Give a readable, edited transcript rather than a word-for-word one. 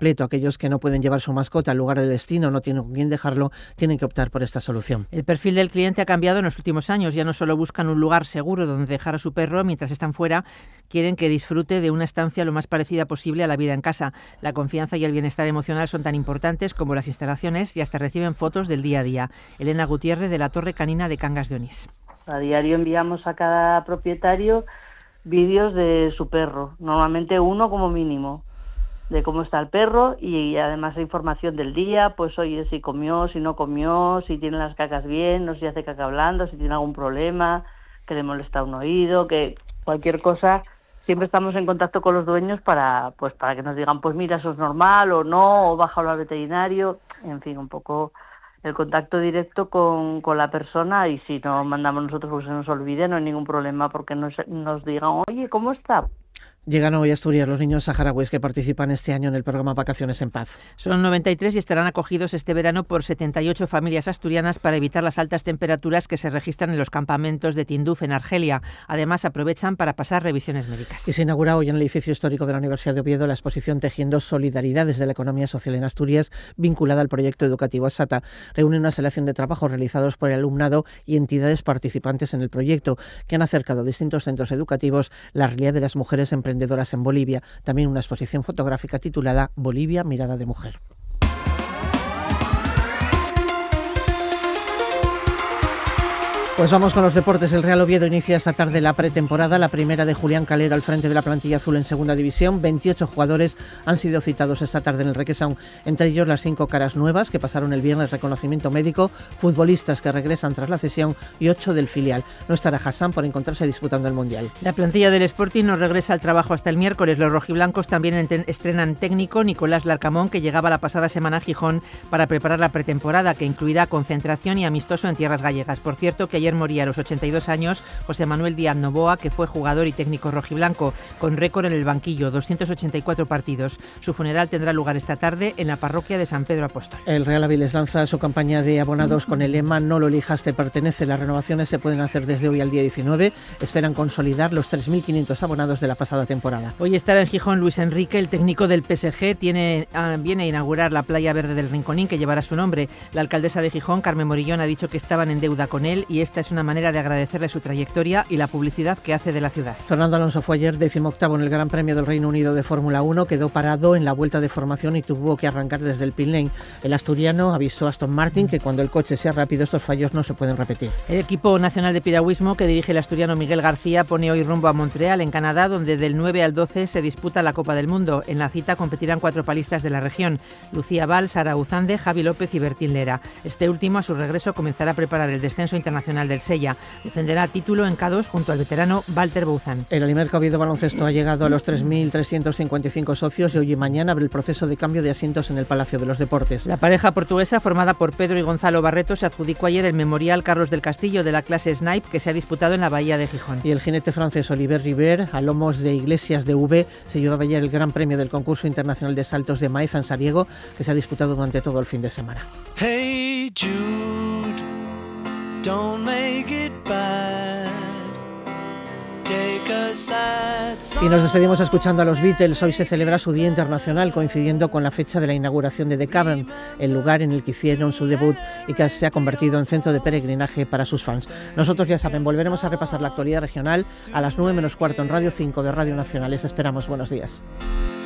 completo. Aquellos que no pueden llevar su mascota al lugar de destino, no tienen con quién dejarlo, tienen que optar por esta solución. El perfil del cliente ha cambiado en los últimos años. Ya no solo buscan un lugar seguro donde dejar a su perro mientras están fuera, quieren que disfrute de una estancia lo más parecida posible a la vida en casa. La confianza y el bienestar emocional son tan importantes como las instalaciones y hasta reciben fotos del día a día. Elena Gutiérrez, de la Torre Canina de Cangas de Onís. A diario enviamos a cada propietario vídeos de su perro, normalmente uno como mínimo, de cómo está el perro y además información del día, pues oye, si comió, si no comió, si tiene las cacas bien, no si hace caca blanda, si tiene algún problema, que le molesta un oído, que cualquier cosa. Siempre estamos en contacto con los dueños para que nos digan, pues mira, eso es normal o no, o bájalo al veterinario, en fin, un poco el contacto directo con la persona, y si no mandamos nosotros, pues se nos olvide, no hay ningún problema porque nos digan, oye, ¿cómo está? Llegan hoy a Asturias los niños saharauis que participan este año en el programa Vacaciones en Paz. Son 93 y estarán acogidos este verano por 78 familias asturianas para evitar las altas temperaturas que se registran en los campamentos de Tinduf, en Argelia. Además, aprovechan para pasar revisiones médicas. Y se inaugura hoy en el edificio histórico de la Universidad de Oviedo la exposición Tejiendo Solidaridades de la Economía Social en Asturias, vinculada al proyecto educativo ASATA. Reúne una selección de trabajos realizados por el alumnado y entidades participantes en el proyecto, que han acercado a distintos centros educativos la realidad de las mujeres emprendedoras en Bolivia. También una exposición fotográfica titulada Bolivia, mirada de mujer. Pues vamos con los deportes. El Real Oviedo inicia esta tarde la pretemporada, la primera de Julián Calero al frente de la plantilla azul en segunda división. 28 jugadores han sido citados esta tarde en el Requesón, entre ellos las 5 caras nuevas que pasaron el viernes reconocimiento médico, futbolistas que regresan tras la cesión y 8 del filial. No estará Hassan por encontrarse disputando el Mundial. La plantilla del Sporting no regresa al trabajo hasta el miércoles. Los rojiblancos también estrenan técnico Nicolás Larcamón, que llegaba la pasada semana a Gijón para preparar la pretemporada, que incluirá concentración y amistoso en tierras gallegas. Por cierto, que ayer moría a los 82 años José Manuel Díaz Novoa, que fue jugador y técnico rojiblanco, con récord en el banquillo, 284 partidos. Su funeral tendrá lugar esta tarde en la parroquia de San Pedro Apóstol. El Real Avilés lanza su campaña de abonados con el lema No lo elijas, te pertenece. Las renovaciones se pueden hacer desde hoy al día 19. Esperan consolidar los 3.500 abonados de la pasada temporada. Hoy estará en Gijón Luis Enrique, el técnico del PSG. Viene a inaugurar la playa verde del Rinconín, que llevará su nombre. La alcaldesa de Gijón, Carmen Morillón, ha dicho que estaban en deuda con él y esta es una manera de agradecerle su trayectoria y la publicidad que hace de la ciudad. Fernando Alonso fue ayer 18º en el Gran Premio del Reino Unido de Fórmula 1, quedó parado en la vuelta de formación y tuvo que arrancar desde el pit lane. El asturiano avisó a Aston Martin que cuando el coche sea rápido estos fallos no se pueden repetir. El equipo nacional de piragüismo que dirige el asturiano Miguel García pone hoy rumbo a Montreal, en Canadá, donde del 9 al 12 se disputa la Copa del Mundo. En la cita competirán 4 palistas de la región: Lucía Val, Sara Uzande, Javi López y Bertín Lera. Este último, a su regreso, comenzará a preparar el descenso internacional del Sella. Defenderá título en K2 junto al veterano Walter Bouzan. El Alimerca Oviedo Baloncesto ha llegado a los 3.355 socios y hoy y mañana abre el proceso de cambio de asientos en el Palacio de los Deportes. La pareja portuguesa, formada por Pedro y Gonzalo Barreto, se adjudicó ayer el Memorial Carlos del Castillo de la clase Snipe, que se ha disputado en la Bahía de Gijón. Y el jinete francés Olivier River, a lomos de Iglesias de V, se llevaba ayer el Gran Premio del concurso internacional de saltos de Maíz en Sariego, que se ha disputado durante todo el fin de semana. Hey Jude, don't make it bad. Y nos despedimos escuchando a los Beatles. Hoy se celebra su Día Internacional, coincidiendo con la fecha de la inauguración de The Cavern, el lugar en el que hicieron su debut y que se ha convertido en centro de peregrinaje para sus fans. Nosotros, ya saben, volveremos a repasar la actualidad regional a las 9 menos cuarto en Radio 5 de Radio Nacional. Les esperamos. Buenos días.